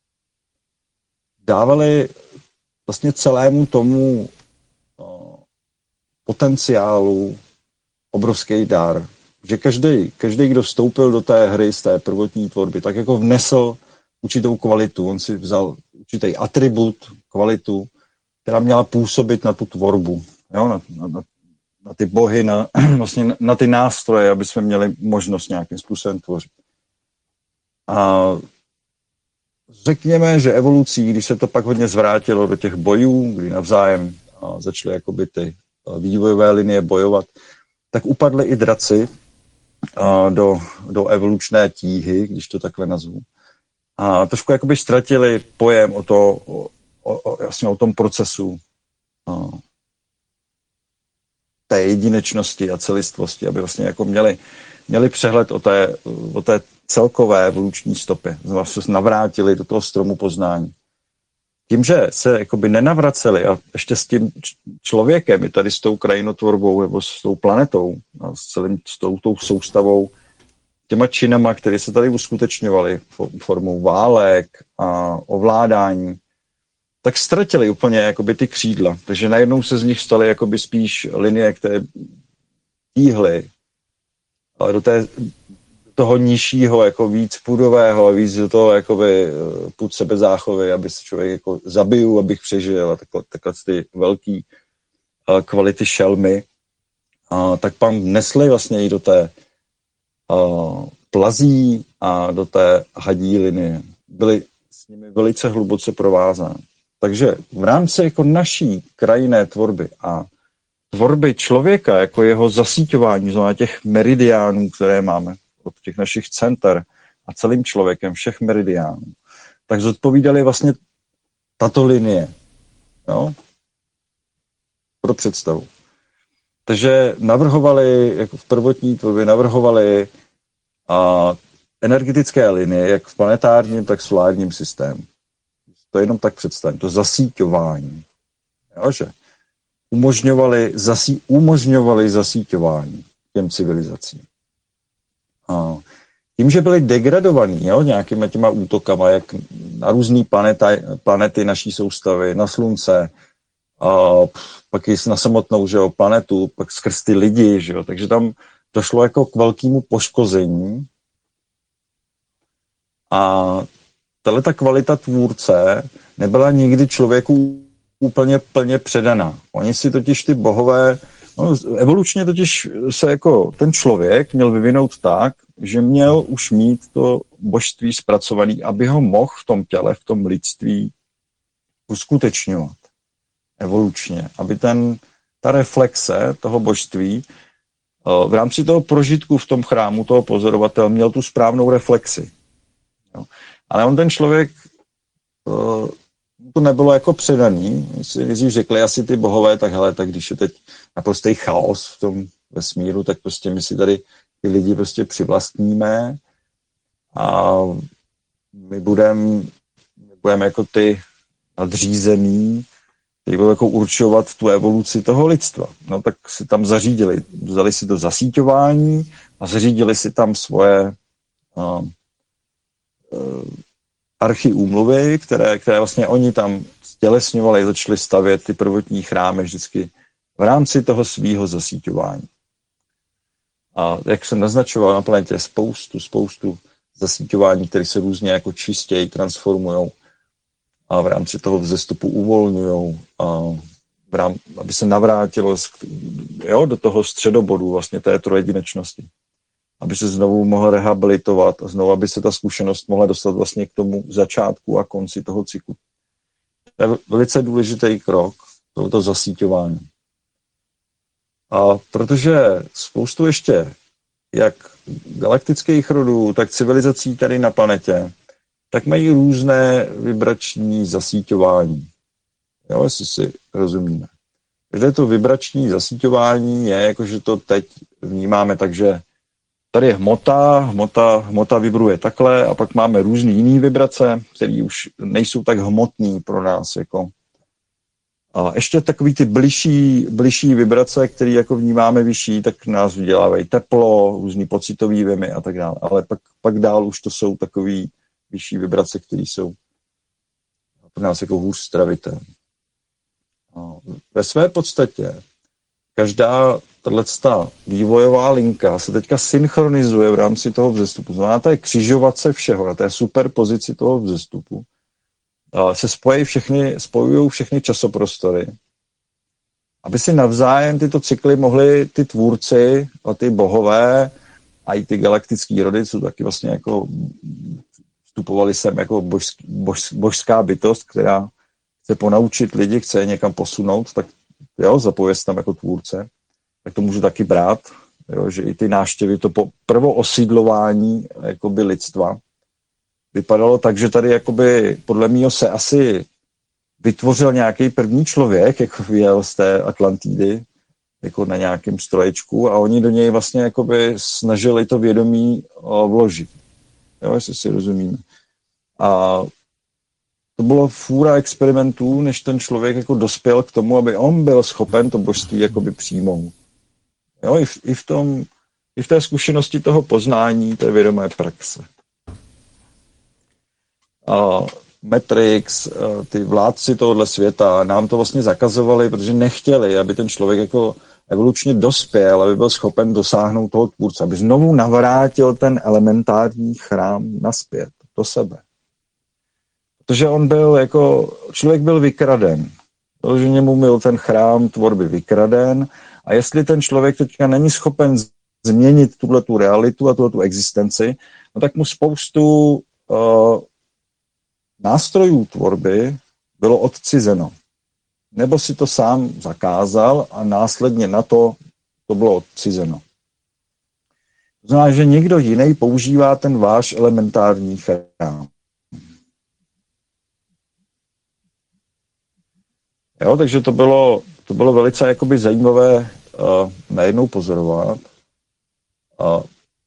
dávaly vlastně celému tomu no, potenciálu obrovský dar. Že každý, každý, kdo vstoupil do té hry z té prvotní tvorby, tak jako vnesl určitou kvalitu. On si vzal určitý atribut, kvalitu, která měla působit na tu tvorbu, jo? Na, na, na ty bohy, na, vlastně na, na ty nástroje, aby jsme měli možnost nějakým způsobem tvořit. A řekněme, že evolucí, když se to pak hodně zvrátilo do těch bojů, kdy navzájem začaly jakoby ty vývojové linie bojovat, tak upadly i draci do, do evolučné tíhy, když to takhle nazvu. A trošku jakoby ztratili pojem o, to, o, o, jasně o tom procesu o, té jedinečnosti a celistvosti, aby vlastně jako měli, měli přehled o té, o té celkové evoluční stopě. Znovu se navrátili do toho stromu poznání. Tím, že se jakoby nenavraceli a ještě s tím člověkem, i tady s tou krajinotvorbou nebo s tou planetou a s, celým, s tou, tou soustavou, těma činama, které se tady uskutečňovaly formou válek a ovládání, tak ztratili úplně jakoby ty křídla. Takže najednou se z nich staly jakoby spíš linie, které tíhly ale do té, toho nižšího, jako víc pudového, víc do toho jakoby pud sebezáchovy, aby se člověk jako zabiju, abych přežil a takhle, takhle ty velký kvality šelmy. A tak pan nesli vlastně i do té a, plazí a do té hadí linie. Byli s nimi velice hluboce provázáni. Takže v rámci jako naší krajinné tvorby a tvorby člověka, jako jeho zasíťování, znamená těch meridiánů, které máme od těch našich center a celým člověkem, všech meridiánů, tak zodpovídali vlastně tato linie. Jo? Pro představu. Takže navrhovali, jako v prvotní tvorbě, navrhovali a, energetické linie, jak v planetárním, tak v solárním systému. To jenom tak představím, to zasíťování. Jo, že umožňovali, zasí, umožňovali zasíťování těm civilizacím. A tím, že byli degradovaní jo, nějakýma těma útokama, jak na různý planeta, planety naší soustavy, na Slunce, a pak i na samotnou že jo, planetu, pak skrz ty lidi, že jo, takže tam došlo jako k velkému poškození. A tato kvalita tvůrce nebyla nikdy člověku úplně plně předaná. Oni si totiž ty bohové, no, evolučně totiž se jako ten člověk měl vyvinout tak, že měl už mít to božství zpracované, aby ho mohl v tom těle, v tom lidství uskutečňovat evolučně, aby ten, ta reflexe toho božství v rámci toho prožitku v tom chrámu toho pozorovatele měl tu správnou reflexi. Jo. Ale on ten člověk, to nebylo jako předaný. Když řekli asi ty bohové, tak hele, tak když je teď naprostý chaos v tom vesmíru, tak prostě my si tady ty lidi prostě přivlastníme a my budeme budem jako ty nadřízený, kteří budou jako určovat tu evoluci toho lidstva. No tak si tam zařídili, vzali si to zasíťování a zařídili si tam svoje uh, uh, archy úmluvy, které, které vlastně oni tam stělesňovali, začali stavět ty prvotní chrámy vždycky v rámci toho svýho zasíťování. A jak jsem naznačoval na planetě spoustu, spoustu zasíťování, které se různě jako čistěji transformují a v rámci toho vzestupu uvolňují, v rám, aby se navrátilo jo, do toho středobodu vlastně té trojedinečnosti. Aby se znovu mohl rehabilitovat a znovu, aby se ta zkušenost mohla dostat vlastně k tomu začátku a konci toho cyklu. To je velice důležitý krok, tohoto zasíťování. A protože spoustu ještě jak galaktických rodů, tak civilizací tady na planetě, tak mají různé vibrační zasíťování. Jo, jestli si rozumíme. Každé to vibrační zasíťování je, jakože to teď vnímáme, takže tady je hmota, hmota, hmota vibruje takhle a pak máme různé jiné vibrace, které už nejsou tak hmotné pro nás. Jako. A ještě takový ty bližší, bližší vibrace, které jako vnímáme vyšší, tak nás vydělávají teplo, různý pocitový vimy a tak dále. Ale pak, pak dál už to jsou takový vyšší vibrace, které jsou pro nás jako hůř stravitelné. Ve své podstatě každá tato vývojová linka se teďka synchronizuje v rámci toho vzestupu. Znamená, to je křižovatce všeho, na té superpozici toho vzestupu. Se spojí všechny, spojují všechny časoprostory, aby si navzájem tyto cykly mohli ty tvůrci a ty bohové a i ty galaktický rody, co taky vlastně jako vstupovali sem jako božský, bož, božská bytost, která chce ponaučit lidi, chce je někam posunout, tak jo, zapoje se tam jako tvůrce, tak to můžu taky brát, jo, že i ty návštěvy, to prvoosídlování jakoby lidstva vypadalo tak, že tady jakoby podle mýho se asi vytvořil nějaký první člověk, jako vyjel z té Atlantidy, jako na nějakém stroječku a oni do něj vlastně jakoby snažili to vědomí vložit. Jo, jestli si rozumíme. A to bylo fůra experimentů, než ten člověk jako dospěl k tomu, aby on byl schopen to božství jakoby přijmout. Jo, i v, i v tom, i v té zkušenosti toho poznání, té vědomé praxe. A Matrix, ty vládci tohohle světa nám to vlastně zakazovali, protože nechtěli, aby ten člověk jako evolučně dospěl, aby byl schopen dosáhnout toho tvůrce, aby znovu navrátil ten elementární chrám naspět do sebe. Protože on byl jako, člověk byl vykraden, protože němu byl ten chrám tvorby vykraden a jestli ten člověk teďka není schopen změnit tuhletu realitu a tuhletu existenci, no tak mu spoustu uh, nástrojů tvorby bylo odcizeno. Nebo si to sám zakázal a následně na to to bylo odcizeno. To znamená, že někdo jiný používá ten váš elementární chrám. Jo, takže to bylo, to bylo velice jakoby zajímavé uh, najednou pozorovat. Uh,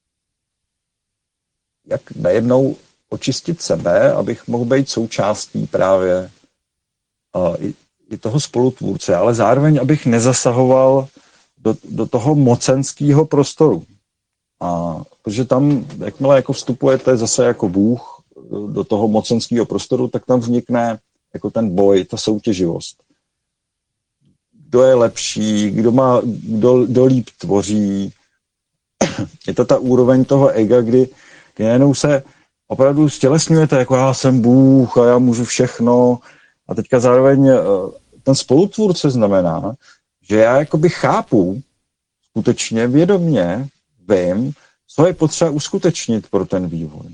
jak najednou očistit sebe, abych mohl být součástí právě uh, i, i toho spolutvůrce, ale zároveň, abych nezasahoval do, do toho mocenského prostoru. A protože tam, jakmile jako vstupujete zase jako Bůh do toho mocenského prostoru, tak tam vznikne jako ten boj, ta soutěživost. Kdo je lepší, kdo, má, kdo, kdo líp tvoří. Je to ta úroveň toho ega, kdy, kdy najednou se opravdu stělesňujete, jako já jsem Bůh a já můžu všechno. A teďka zároveň ten spolutvůrce znamená, že já jakoby chápu, skutečně vědomně vím, co je potřeba uskutečnit pro ten vývoj.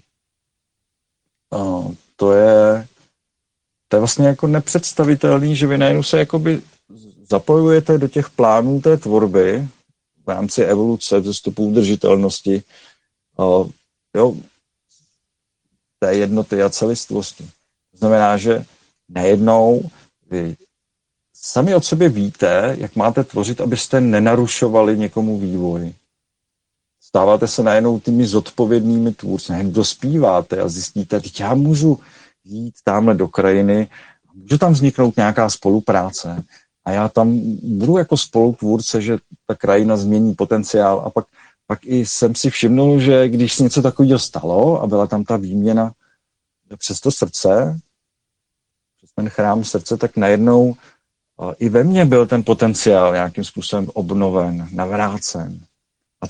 A to je, to je vlastně jako nepředstavitelný, že vy najednou se jakoby zapojujete do těch plánů té tvorby v rámci evoluce, vzestupu udržitelnosti, jo, té jednoty a celistvosti. To znamená, že najednou vy sami od sebe víte, jak máte tvořit, abyste nenarušovali někomu vývoj. Stáváte se najednou těmi zodpovědnými tvůrci, najednou dospíváte a zjistíte, že já můžu jít tamhle do krajiny, může tam vzniknout nějaká spolupráce a já tam budu jako spolutvůrce, že ta krajina změní potenciál a pak, pak i jsem si všimnul, že když se něco takového stalo a byla tam ta výměna přes to srdce, přes ten chrám srdce, tak najednou i ve mně byl ten potenciál nějakým způsobem obnoven, navrácen. A tam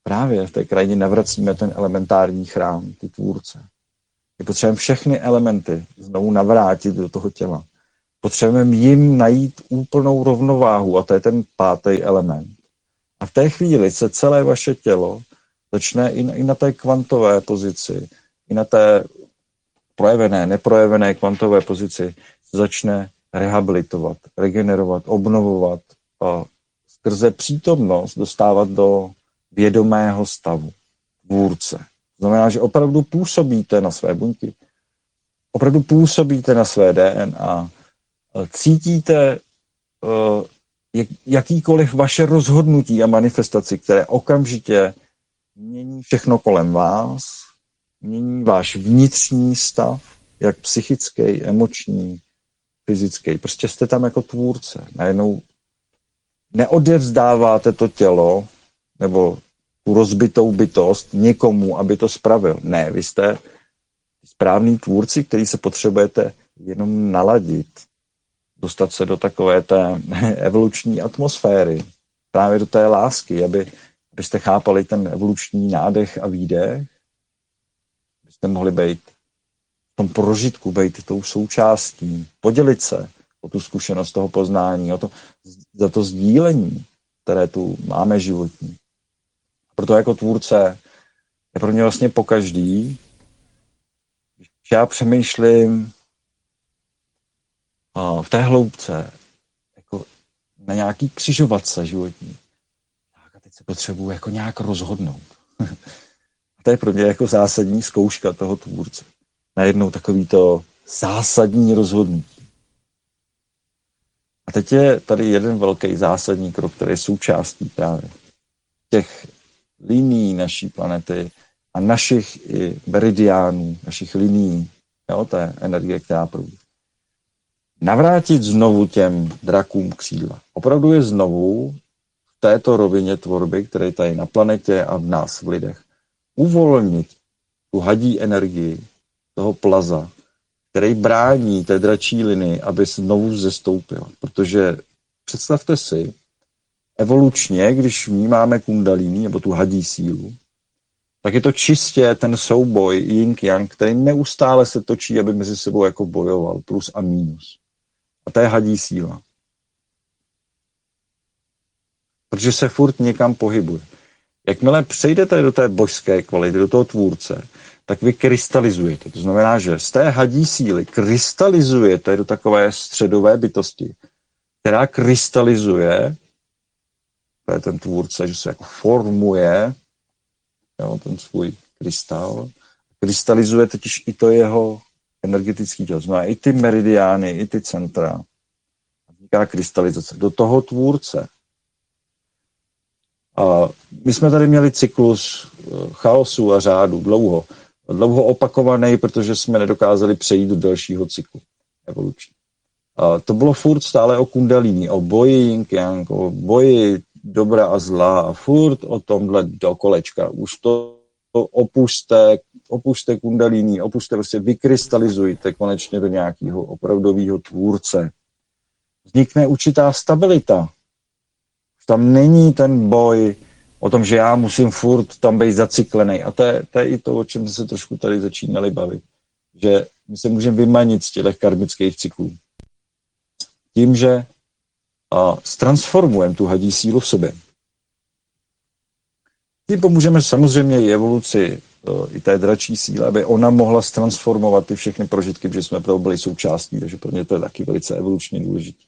právě v té krajině navracíme ten elementární chrám, ty tvůrce. My potřebujeme všechny elementy znovu navrátit do toho těla. Potřebujeme jim najít úplnou rovnováhu a to je ten pátý element. A v té chvíli se celé vaše tělo začne i na, i na té kvantové pozici, i na té projevené, neprojevené kvantové pozici začne rehabilitovat, regenerovat, obnovovat a skrze přítomnost dostávat do vědomého stavu tvůrce. To znamená, že opravdu působíte na své buňky, opravdu působíte na své D N A, cítíte uh, jak, jakýkoliv vaše rozhodnutí a manifestaci, které okamžitě mění všechno kolem vás, mění váš vnitřní stav, jak psychický, emoční, fyzický. Prostě jste tam jako tvůrce. Najednou neodevzdáváte to tělo nebo tu rozbitou bytost někomu, aby to spravil. Ne, vy jste správný tvůrci, který se potřebujete jenom naladit, dostat se do takové té evoluční atmosféry, právě do té lásky, aby, abyste chápali ten evoluční nádech a výdech, abyste mohli být v tom prožitku, být tou součástí, podělit se o tu zkušenost toho poznání, o to, za to sdílení, které tu máme životní. Proto jako tvůrce je pro mě vlastně pokaždý, že já přemýšlím v té hloubce jako na nějaký křižovatce životní. A teď se potřebuji jako nějak rozhodnout. A to je pro mě jako zásadní zkouška toho tvůrce. Najednou takový to zásadní rozhodnutí. A teď je tady jeden velký zásadní krok, který je součástí právě těch linií naší planety a našich i meridiánů, našich linií, jo, té energie, která proudí. Navrátit znovu těm drakům křídla. Opravdu je znovu v této rovině tvorby, které je tady na planetě a v nás, v lidech, uvolnit tu hadí energii toho plaza, který brání té dračí linii, aby znovu zestoupila. Protože představte si, evolučně, když vnímáme kundalíní, nebo tu hadí sílu, tak je to čistě ten souboj yin-yang, který neustále se točí, aby mezi sebou jako bojoval, plus a mínus. A to je hadí síla. Protože se furt někam pohybuje. Jakmile přejdete do té božské kvality, do toho tvůrce, tak vy krystalizujete. To znamená, že z té hadí síly krystalizujete do takové středové bytosti, která krystalizuje, to je ten tvůrce, že se jako formuje, jo, ten svůj krystal, krystalizuje totiž i to jeho energetický tělo. Znamená i ty meridiány, i ty centra. Vzniká krystalizace do toho tvůrce. A my jsme tady měli cyklus chaosu a řádu dlouho. Dlouho opakovaný, protože jsme nedokázali přejít do dalšího cyklu evoluční. A to bylo furt stále o kundalíní, o boji yin-yang, o boji dobra a zla a furt o tomhle do kolečka. Už to opuste, opuste kundalíní, opuste, prostě vykrystalizujte konečně do nějakého opravdového tvůrce. Vznikne určitá stabilita. Tam není ten boj o tom, že já musím furt tam být zacyklený. A to je, to je i to, o čem se trošku tady začínali bavit. Že my se můžeme vymanit z těch karmických cyklů. Tím, že transformujeme tu hadí sílu v sobě. Tím pomůžeme samozřejmě i evoluci, i té dračí síly, aby ona mohla transformovat ty všechny prožitky, protože jsme pro byli součástí, takže pro mě to je taky velice evolučně důležité.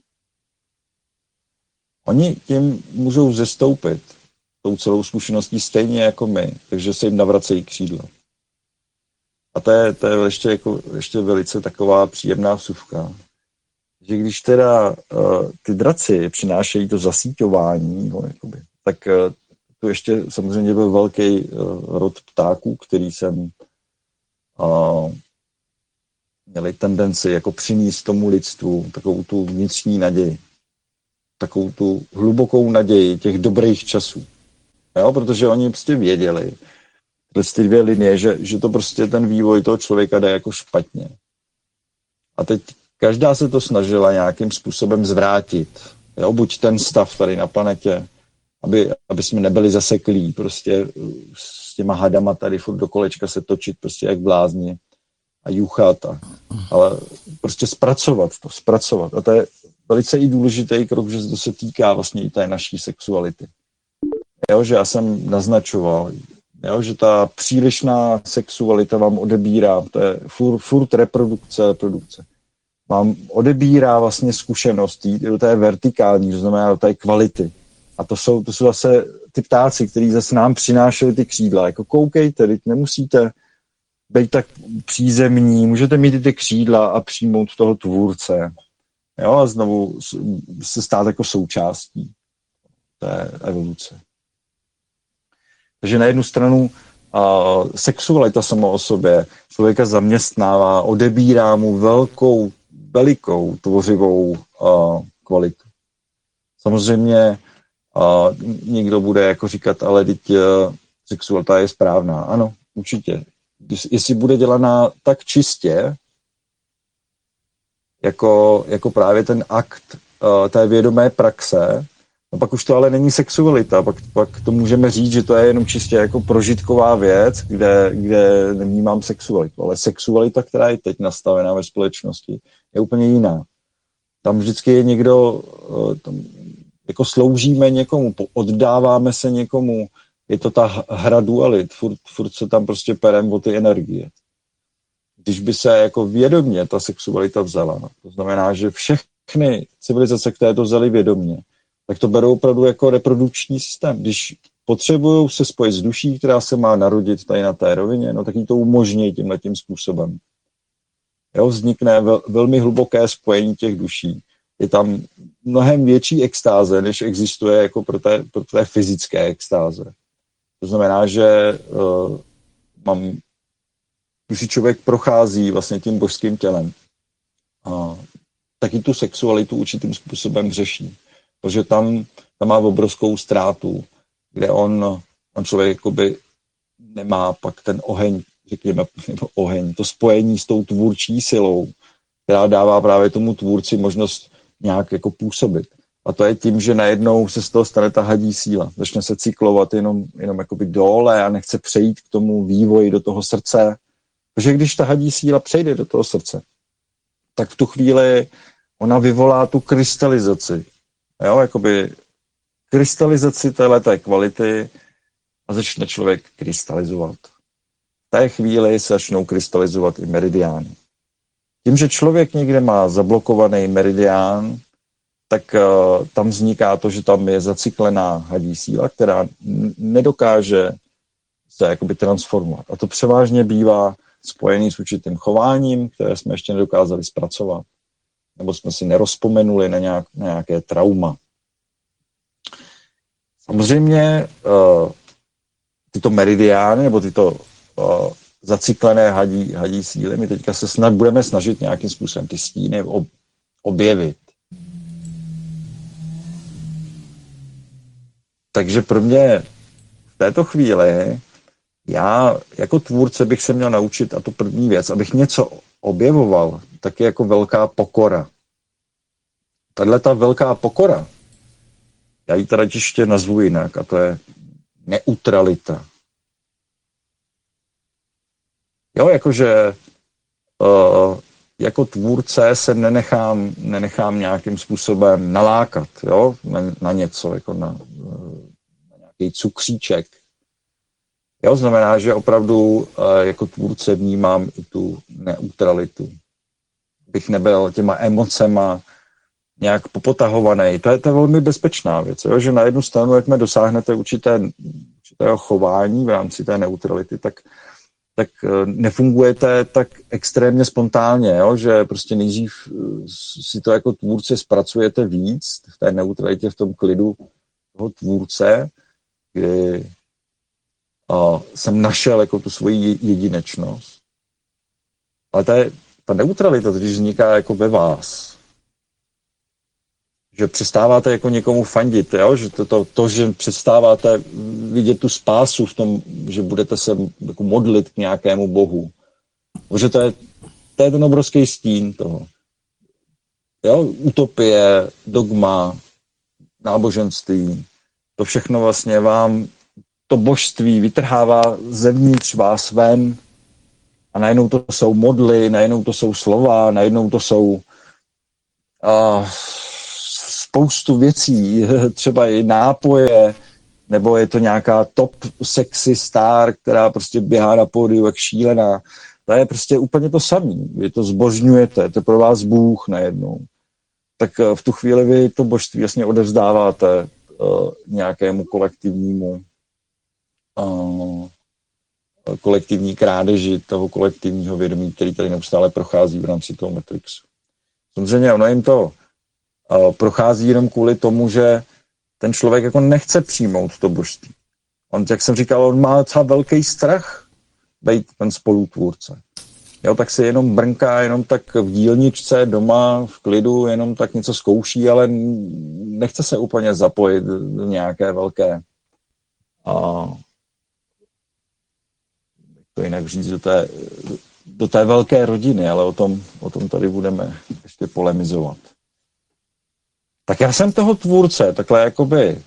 Oni tím můžou zestoupit tou celou zkušeností stejně jako my, takže se jim navracejí křídla. A to je, to je ještě, jako, ještě velice taková příjemná vsuvka, že když teda uh, ty draci přinášejí to zasíťování, no, jakoby, tak uh, to ještě samozřejmě byl velký uh, rod ptáků, který jsem uh, měli tendenci jako přinést tomu lidstvu takovou tu vnitřní naději. Takovou tu hlubokou naději těch dobrých časů. Jo? Protože oni prostě věděli, ty dvě linie, že, že to prostě ten vývoj toho člověka jde jako špatně. A teď každá se to snažila nějakým způsobem zvrátit. Jo? Buď ten stav tady na planetě, aby, aby jsme nebyli zaseklí prostě s těma hadama tady furt do kolečka se točit prostě jak blázni a juchat, a, ale prostě zpracovat to, zpracovat. A to je velice i důležitý krok, že to se týká vlastně i té naší sexuality. Jo, že já jsem naznačoval, jo, že ta přílišná sexualita vám odebírá, to je furt, furt reprodukce, reprodukce. Vám odebírá vlastně zkušenosti do té vertikální, to znamená do té kvality. A to jsou, to jsou zase ty ptáci, kteří zase nám přinášeli ty křídla. Jako koukejte, teď nemusíte být tak přízemní, můžete mít i ty křídla a přijmout toho tvůrce. Jo, a znovu se stát jako součástí té evoluce. Takže na jednu stranu uh, sexualita sama o sobě člověka zaměstnává, odebírá mu velkou, velikou tvořivou uh, kvalitu. Samozřejmě uh, někdo bude jako říkat, ale teď uh, sexualita je správná. Ano, určitě. Jestli bude dělaná tak čistě, jako, jako právě ten akt uh, té vědomé praxe, no pak už to ale není sexualita, pak, pak to můžeme říct, že to je jenom čistě jako prožitková věc, kde, kde nevnímám sexualitu, ale sexualita, která je teď nastavená ve společnosti, je úplně jiná. Tam vždycky je někdo, uh, tam jako sloužíme někomu, oddáváme se někomu, je to ta hra dualit, furt, furt se tam prostě perem o ty energie. Když by se jako vědomě ta sexualita vzala, to znamená, že všechny civilizace, které to vzaly vědomě, tak to berou opravdu jako reprodukční systém. Když potřebují se spojit s duší, která se má narodit tady na té rovině, no tak jí to umožní tímhletím způsobem. Jo, vznikne vel, velmi hluboké spojení těch duší. Je tam mnohem větší extáze, než existuje jako pro té, pro té fyzické extáze. To znamená, že uh, mám, když si člověk prochází vlastně tím božským tělem, uh, taky tu sexualitu určitým způsobem řeší. Protože tam, tam má obrovskou ztrátu, kde on, on člověk jakoby nemá pak ten oheň, řekněme, nebo oheň, to spojení s tou tvůrčí silou, která dává právě tomu tvůrci možnost nějak jako působit. A to je tím, že najednou se z toho stane ta hadí síla. Začne se cyklovat jenom, jenom jakoby dole a nechce přejít k tomu vývoji do toho srdce. Protože když ta hadí síla přejde do toho srdce, tak v tu chvíli ona vyvolá tu krystalizaci. Jo, jakoby krystalizaci téhleté kvality a začne člověk krystalizovat. V té chvíli se začnou krystalizovat i meridiány. Tím, že člověk někde má zablokovaný meridián, tak uh, tam vzniká to, že tam je zacyklená hadí síla, která n- nedokáže se jakoby transformovat. A to převážně bývá spojený s určitým chováním, které jsme ještě nedokázali zpracovat. Nebo jsme si nerozpomenuli na, nějak, na nějaké trauma. Samozřejmě uh, tyto meridiány nebo tyto uh, zacyklené hadí, hadí síly, my teďka se snad budeme snažit nějakým způsobem ty stíny ob, objevit. Takže pro mě v této chvíli já jako tvůrce bych se měl naučit, a to první věc, abych něco objevoval, tak je jako velká pokora. Tahle ta velká pokora, já ji teda ještě nazvu jinak, a to je neutralita. Jo, jakože uh, jako tvůrce se nenechám, nenechám nějakým způsobem nalákat, jo, na, na něco, jako na, na nějaký cukříček. Jo, znamená, že opravdu uh, jako tvůrce vnímám i tu neutralitu. Bych nebyl těma emocema nějak popotahovaný. To je, to je velmi bezpečná věc, jo? Že na jednu stranu, jakmile dosáhnete určité, určitého chování v rámci té neutrality, tak, tak nefungujete tak extrémně spontánně, jo? Že prostě nejdřív si to jako tvůrce zpracujete víc v té neutralitě, v tom klidu toho tvůrce, kdy a, jsem našel jako tu svoji jedinečnost. Ale ta, ta neutralita totiž vzniká jako ve vás. Že přestáváte jako někomu fandit, jo? Že to, to, to, že přestáváte vidět tu spásu v tom, že budete se jako modlit k nějakému bohu. Protože to je, to je ten obrovský stín toho. Jo? Utopie, dogma, náboženství, to všechno vlastně vám, to božství vytrhává zevnitř vás ven a najednou to jsou modly, najednou to jsou slova, najednou to jsou uh, spoustu věcí, třeba i nápoje, nebo je to nějaká top sexy star, která prostě běhá na pódiu jak šílená. To je prostě úplně to samé. Vy to zbožňujete, to je pro vás Bůh najednou. Tak v tu chvíli vy to božství jasně odevzdáváte uh, nějakému kolektivnímu uh, kolektivní krádeži toho kolektivního vědomí, který tady neustále prochází v rámci toho Matrixu. Samozřejmě ono jim to uh, prochází jenom kvůli tomu, že ten člověk jako nechce přijmout to božství. On, jak jsem říkal, on má docela velký strach být ten spolutvůrce. Jo, tak se jenom brnká, jenom tak v dílničce, doma, v klidu, jenom tak něco zkouší, ale nechce se úplně zapojit do nějaké velké, a, to jinak říct, do té, do té velké rodiny, ale o tom, o tom tady budeme ještě polemizovat. Tak já jsem toho tvůrce takhle jakoby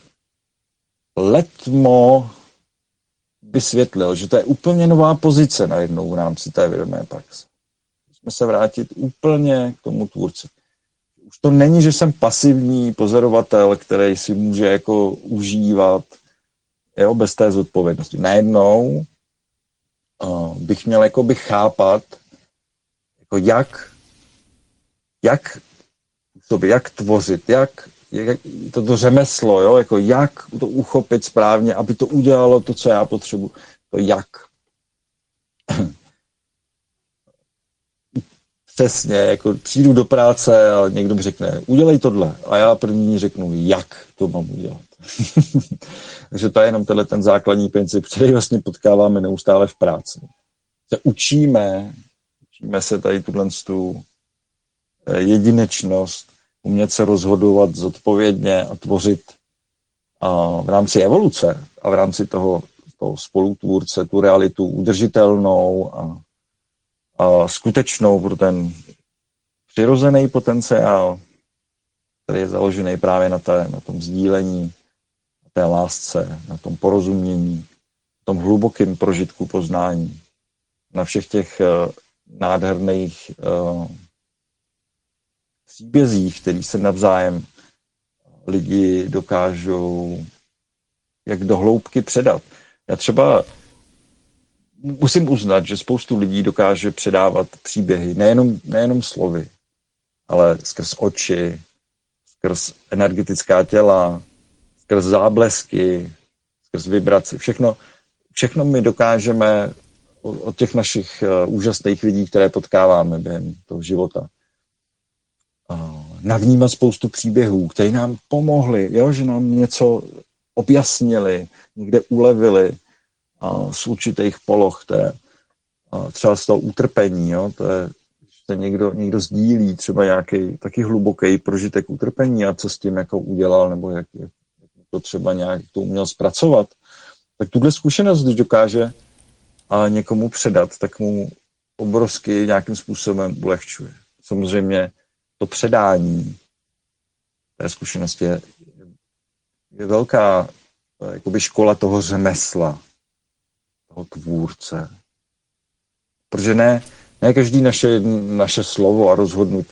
letmo vysvětlil, že to je úplně nová pozice najednou v rámci té vědomé praxe. Musíme se vrátit úplně k tomu tvůrci. Už to není, že jsem pasivní pozorovatel, který si může jako užívat, jo, bez té zodpovědnosti. Najednou uh, bych měl jakoby chápat, jako jak, jak sobě, jak tvořit, jak, jak toto řemeslo, jo, jako jak to uchopit správně, aby to udělalo to, co já potřebuji. To jak. Přesně, jako přijdu do práce a někdo mi řekne, udělej tohle. A já první řeknu, jak to mám udělat. Takže to je jenom tenhle ten základní princip, který vlastně potkáváme neustále v práci. Se učíme, učíme se tady tuhle tu jedinečnost, umět se rozhodovat zodpovědně a tvořit a v rámci evoluce a v rámci toho, toho spolutvůrce tu realitu udržitelnou a, a skutečnou pro ten přirozený potenciál, který je založený právě na, té, na tom sdílení, na té lásce, na tom porozumění, na tom hlubokém prožitku poznání, na všech těch uh, nádherných uh, příbězích, který se navzájem lidi dokážou jak do hloubky předat. Já třeba musím uznat, že spoustu lidí dokáže předávat příběhy, nejenom, nejenom slovy, ale skrz oči, skrz energetická těla, skrz záblesky, skrz vibraci. Všechno, všechno my dokážeme od těch našich úžasných lidí, které potkáváme během toho života, navnímat spoustu příběhů, které nám pomohly, jo, že nám něco objasnili, někde ulevili a, z určitých poloh, té, a, třeba z toho utrpení, jo, to je, že někdo, někdo sdílí třeba nějaký taky hluboký prožitek utrpení a co s tím jako udělal, nebo jak, jak to třeba nějak to uměl zpracovat, tak tuhle zkušenost, když dokáže a někomu předat, tak mu obrovsky nějakým způsobem ulehčuje. Samozřejmě to předání té zkušenosti je, je velká jakoby škola toho řemesla, toho tvůrce. Protože ne, ne každý naše, naše slovo a rozhodnutí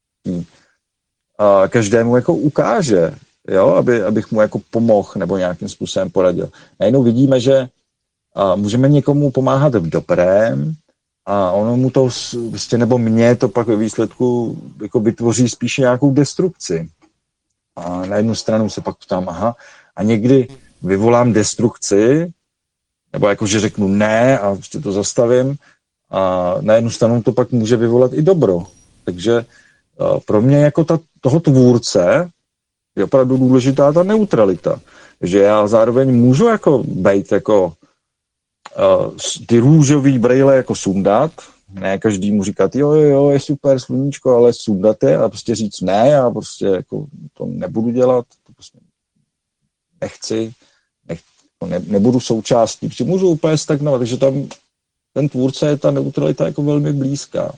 a každému jako ukáže, jo, aby, abych mu jako pomohl nebo nějakým způsobem poradil. Najednou vidíme, že a můžeme někomu pomáhat v dobrém, a ono mu to, prostě, nebo mě to pak ve výsledku jako vytvoří spíše nějakou destrukci. A na jednu stranu se pak ptám, aha, a někdy vyvolám destrukci, nebo jakože řeknu ne a prostě to zastavím, a na jednu stranu to pak může vyvolat i dobro. Takže pro mě jako ta, toho tvůrce je opravdu důležitá ta neutralita. Že já zároveň můžu jako být jako Uh, ty růžový brejle jako sundat, ne každému říkat, jo, jo, jo, je super sluníčko, ale sundat je a prostě říct ne, já prostě jako to nebudu dělat, to prostě nechci, nech, to ne, nebudu součástí, protože můžu úplně stagnovat, takže tam ten tvůrce je ta neutralita jako velmi blízká.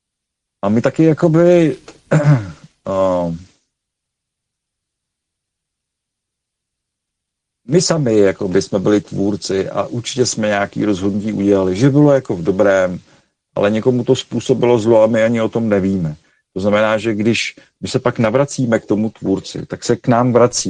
A my taky jakoby uh, my sami jako by jsme byli tvůrci a určitě jsme nějaký rozhodnutí udělali, že bylo jako v dobrém, ale někomu to způsobilo zlo a my ani o tom nevíme. To znamená, že když my se pak navracíme k tomu tvůrci, tak se k nám vrací